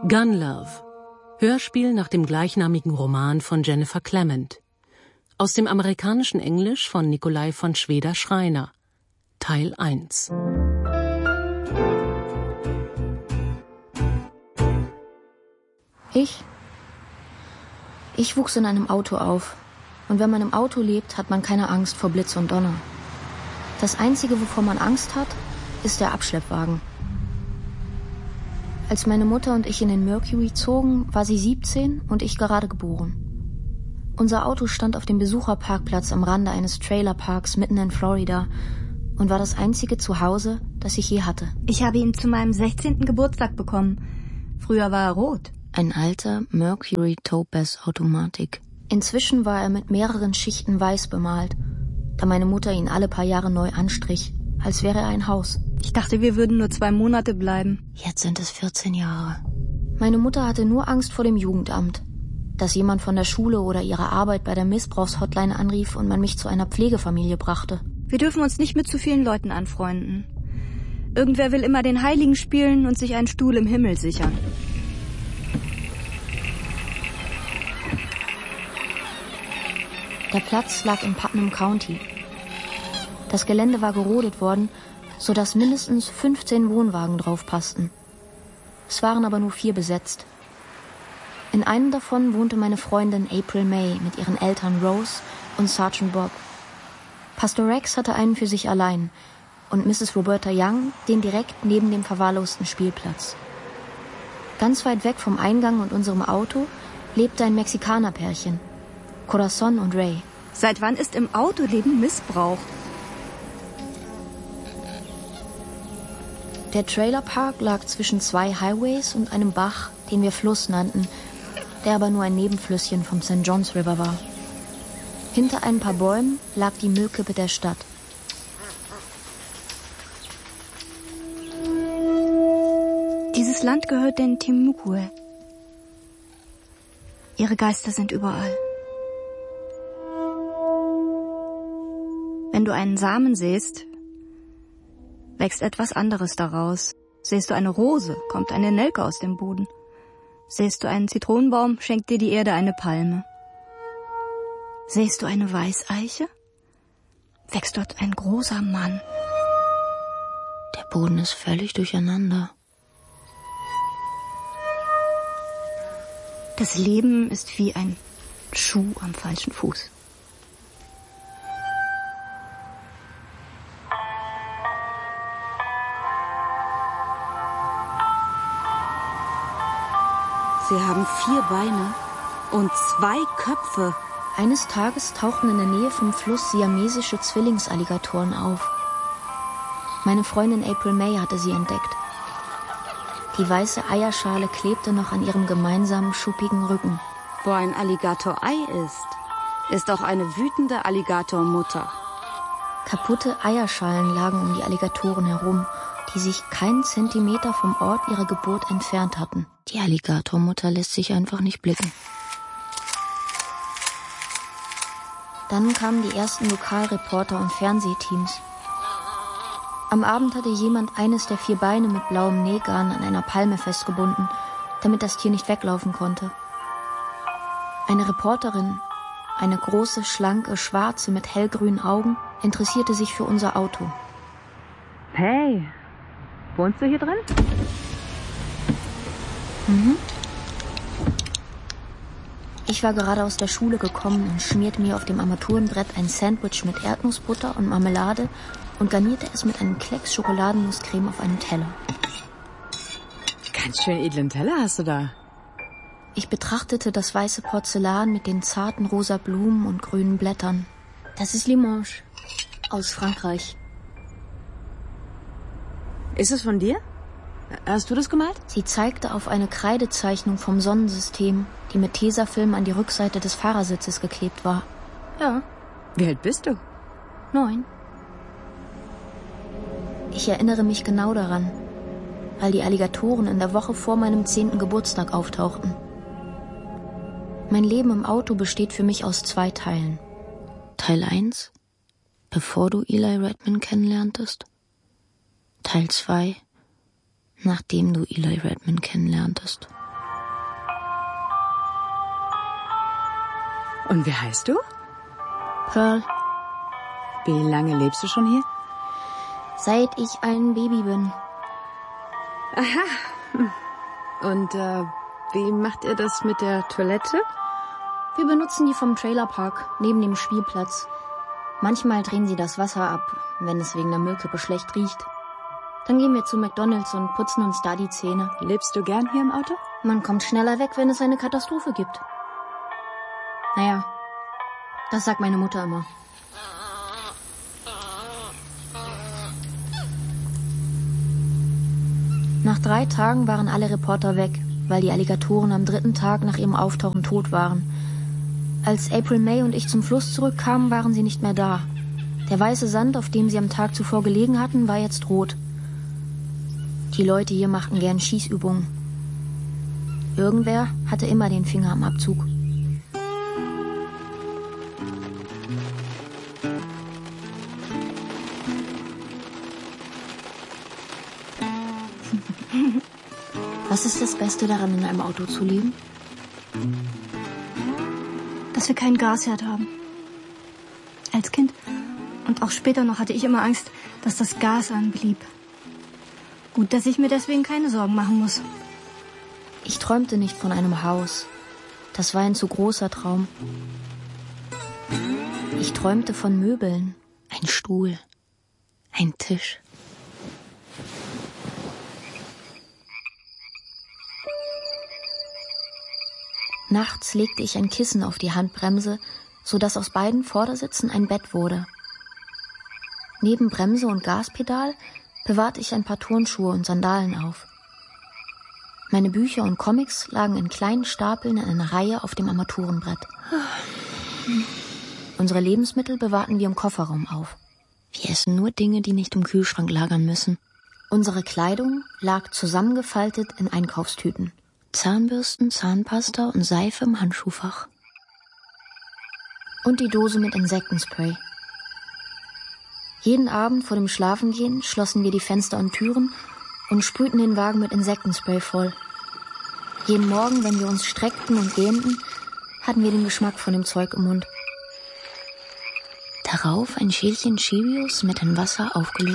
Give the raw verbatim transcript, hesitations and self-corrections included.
Gun Love. Hörspiel nach dem gleichnamigen Roman von Jennifer Clement. Aus dem amerikanischen Englisch von Nikolai von Schweder-Schreiner. Teil eins. Ich? Ich wuchs in einem Auto auf. Und wenn man im Auto lebt, hat man keine Angst vor Blitz und Donner. Das Einzige, wovor man Angst hat, ist der Abschleppwagen. Als meine Mutter und ich in den Mercury zogen, war sie siebzehn und ich gerade geboren. Unser Auto stand auf dem Besucherparkplatz am Rande eines Trailerparks mitten in Florida und war das einzige Zuhause, das ich je hatte. Ich habe ihn zu meinem sechzehnten Geburtstag bekommen. Früher war er rot. Ein alter Mercury Topaz Automatik. Inzwischen war er mit mehreren Schichten weiß bemalt, da meine Mutter ihn alle paar Jahre neu anstrich, als wäre er ein Haus. Ich dachte, wir würden nur zwei Monate bleiben. Jetzt sind es vierzehn Jahre. Meine Mutter hatte nur Angst vor dem Jugendamt, dass jemand von der Schule oder ihrer Arbeit bei der Missbrauchshotline anrief und man mich zu einer Pflegefamilie brachte. Wir dürfen uns nicht mit zu vielen Leuten anfreunden. Irgendwer will immer den Heiligen spielen und sich einen Stuhl im Himmel sichern. Der Platz lag in Putnam County. Das Gelände war gerodet worden, sodass mindestens fünfzehn Wohnwagen drauf passten. Es waren aber nur vier besetzt. In einem davon wohnte meine Freundin April May mit ihren Eltern Rose und Sergeant Bob. Pastor Rex hatte einen für sich allein und Misses Roberta Young den direkt neben dem verwahrlosten Spielplatz. Ganz weit weg vom Eingang und unserem Auto lebte ein Mexikanerpärchen, Corazon und Ray. Seit wann ist im Autoleben Missbrauch? Der Trailerpark lag zwischen zwei Highways und einem Bach, den wir Fluss nannten, der aber nur ein Nebenflüsschen vom Saint Johns River war. Hinter ein paar Bäumen lag die Müllkippe der Stadt. Dieses Land gehört den Timucue. Ihre Geister sind überall. Wenn du einen Samen säst, wächst etwas anderes daraus. Säst du eine Rose, kommt eine Nelke aus dem Boden. Säst du einen Zitronenbaum, schenkt dir die Erde eine Palme. Säst du eine Weißeiche, wächst dort ein großer Mann. Der Boden ist völlig durcheinander. Das Leben ist wie ein Schuh am falschen Fuß. Sie haben vier Beine und zwei Köpfe. Eines Tages tauchten in der Nähe vom Fluss siamesische Zwillingsalligatoren auf. Meine Freundin April May hatte sie entdeckt. Die weiße Eierschale klebte noch an ihrem gemeinsamen schuppigen Rücken. Wo ein Alligator-Ei ist, ist auch eine wütende Alligatormutter. Kaputte Eierschalen lagen um die Alligatoren herum, die sich keinen Zentimeter vom Ort ihrer Geburt entfernt hatten. Die Alligatormutter lässt sich einfach nicht blicken. Dann kamen die ersten Lokalreporter und Fernsehteams. Am Abend hatte jemand eines der vier Beine mit blauem Nähgarn an einer Palme festgebunden, damit das Tier nicht weglaufen konnte. Eine Reporterin, eine große, schlanke, schwarze mit hellgrünen Augen, interessierte sich für unser Auto. Hey, wohnst du hier drin? Mhm. Ich war gerade aus der Schule gekommen und schmierte mir auf dem Armaturenbrett ein Sandwich mit Erdnussbutter und Marmelade und garnierte es mit einem Klecks Schokoladennusscreme auf einem Teller. Ganz schön edlen Teller hast du da. Ich betrachtete das weiße Porzellan mit den zarten rosa Blumen und grünen Blättern. Das ist Limoges aus Frankreich. Ist es von dir? Hast du das gemalt? Sie zeigte auf eine Kreidezeichnung vom Sonnensystem, die mit Tesafilm an die Rückseite des Fahrersitzes geklebt war. Ja. Wie alt bist du? Neun. Ich erinnere mich genau daran, weil die Alligatoren in der Woche vor meinem zehnten Geburtstag auftauchten. Mein Leben im Auto besteht für mich aus zwei Teilen. Teil eins, bevor du Eli Redman kennenlerntest. Teil zwei, nachdem du Eli Redman kennenlerntest. Und wie heißt du? Pearl, Wie lange lebst du schon hier? seit ich ein Baby bin. Und äh, wie macht ihr das mit der Toilette? Wir benutzen die vom Trailerpark, neben dem Spielplatz. Manchmal drehen sie das Wasser ab, wenn es wegen der Müllkippe schlecht riecht. Dann gehen wir zu McDonald's und putzen uns da die Zähne. Lebst du gern hier im Auto? Man kommt schneller weg, wenn es eine Katastrophe gibt. Naja, das sagt meine Mutter immer. Nach drei Tagen waren alle Reporter weg, weil die Alligatoren am dritten Tag nach ihrem Auftauchen tot waren. Als April May und ich zum Fluss zurückkamen, waren sie nicht mehr da. Der weiße Sand, auf dem sie am Tag zuvor gelegen hatten, war jetzt rot. Die Leute hier machten gern Schießübungen. Irgendwer hatte immer den Finger am Abzug. Was ist das Beste daran, in einem Auto zu leben? Dass wir keinen Gasherd haben. Als Kind und auch später noch hatte ich immer Angst, dass das Gas anblieb. Gut, dass ich mir deswegen keine Sorgen machen muss. Ich träumte nicht von einem Haus. Das war ein zu großer Traum. Ich träumte von Möbeln. Ein Stuhl. Ein Tisch. Nachts legte ich ein Kissen auf die Handbremse, sodass aus beiden Vordersitzen ein Bett wurde. Neben Bremse und Gaspedal bewahrte ich ein paar Turnschuhe und Sandalen auf. Meine Bücher und Comics lagen in kleinen Stapeln in einer Reihe auf dem Armaturenbrett. Unsere Lebensmittel bewahrten wir im Kofferraum auf. Wir essen nur Dinge, die nicht im Kühlschrank lagern müssen. Unsere Kleidung lag zusammengefaltet in Einkaufstüten. Zahnbürsten, Zahnpasta und Seife im Handschuhfach. Und die Dose mit Insektenspray. Jeden Abend vor dem Schlafengehen schlossen wir die Fenster und Türen und sprühten den Wagen mit Insektenspray voll. Jeden Morgen, wenn wir uns streckten und gähnten, hatten wir den Geschmack von dem Zeug im Mund. Darauf ein Schälchen Cheerios mit in Wasser aufgelöst.